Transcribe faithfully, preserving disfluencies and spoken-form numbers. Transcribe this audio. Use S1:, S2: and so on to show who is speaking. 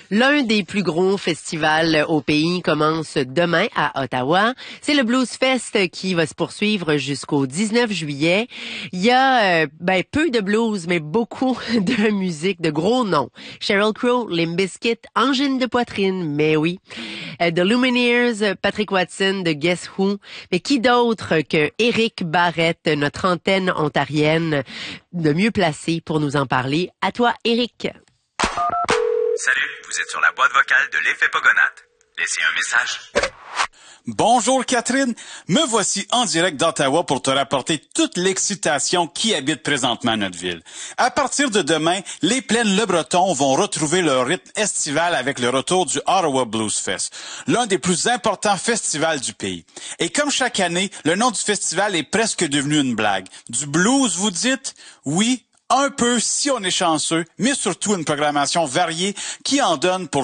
S1: L'un des plus gros festivals au pays commence demain à Ottawa. C'est le Blues Fest qui va se poursuivre jusqu'au dix-neuf juillet. Il y a euh, ben, peu de blues, mais beaucoup de musique, de gros noms. Sheryl Crow, Limp Bizkit, Angine de poitrine, mais oui. Euh, The Lumineers, Patrick Watson de Guess Who. Mais qui d'autre que Éric Barrette, notre antenne ontarienne, de mieux placé pour nous en parler. À toi, Éric.
S2: Salut, vous êtes sur la boîte vocale de l'effet Pogonatte. Laissez un message.
S3: Bonjour Catherine, me voici en direct d'Ottawa pour te rapporter toute l'excitation qui habite présentement notre ville. À partir de demain, les plaines Le Breton vont retrouver leur rythme estival avec le retour du Ottawa Blues Fest, l'un des plus importants festivals du pays. Et comme chaque année, le nom du festival est presque devenu une blague. Du blues, vous dites? Oui, un peu si on est chanceux, mais surtout une programmation variée qui en donne pour